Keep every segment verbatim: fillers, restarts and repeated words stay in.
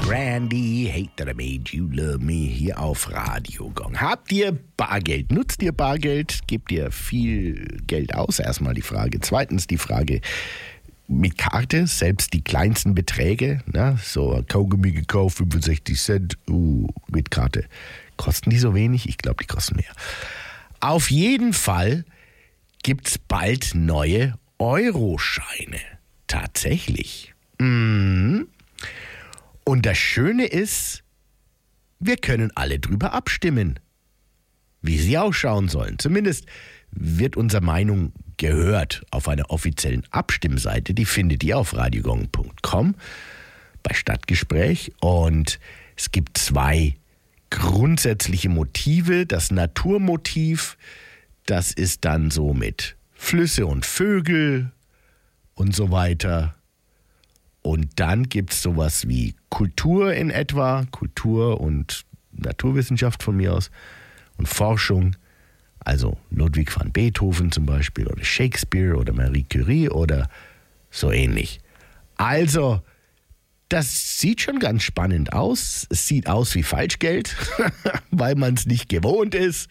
Randy, Hate That I Made You Love Me hier auf Radio Gong. Habt ihr Bargeld? Nutzt ihr Bargeld? Gebt ihr viel Geld aus? Erstmal die Frage. Zweitens die Frage mit Karte, selbst die kleinsten Beträge, na, so Kaugummi gekauft, fünfundsechzig Cent, uh, mit Karte. Kosten die so wenig? Ich glaube, die kosten mehr. Auf jeden Fall gibt's bald neue Euroscheine. Tatsächlich. Mhm. Und das Schöne ist, wir können alle drüber abstimmen, wie sie ausschauen sollen. Zumindest wird unsere Meinung gehört auf einer offiziellen Abstimmseite. Die findet ihr auf radiogong punkt com bei Stadtgespräch. Und es gibt zwei grundsätzliche Motive. Das Naturmotiv, das ist dann so mit Flüsse und Vögel und so weiter. Und dann gibt es sowas wie Kultur in etwa, Kultur und Naturwissenschaft von mir aus und Forschung, also Ludwig van Beethoven zum Beispiel oder Shakespeare oder Marie Curie oder so ähnlich. Also, das sieht schon ganz spannend aus. Es sieht aus wie Falschgeld, weil man es nicht gewohnt ist.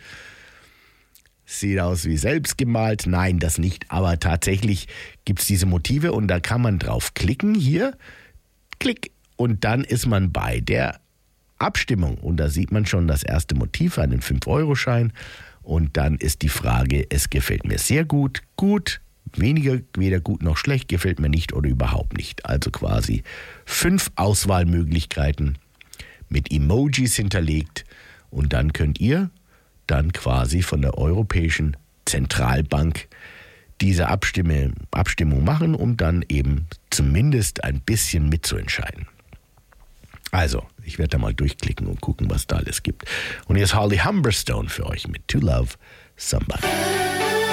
Sieht aus wie selbstgemalt. Nein, das nicht. Aber tatsächlich gibt es diese Motive und da kann man drauf klicken. Hier, klick. Und dann ist man bei der Abstimmung. Und da sieht man schon das erste Motiv, einen fünf Euro Schein. Und dann ist die Frage, es gefällt mir sehr gut, gut, weniger, weder gut noch schlecht, gefällt mir nicht oder überhaupt nicht. Also quasi fünf Auswahlmöglichkeiten mit Emojis hinterlegt. Und dann könnt ihr dann quasi von der Europäischen Zentralbank diese Abstimme, Abstimmung machen, um dann eben zumindest ein bisschen mitzuentscheiden. Also, ich werde da mal durchklicken und gucken, was da alles gibt. Und hier ist Holly Humberstone für euch mit To Love Somebody.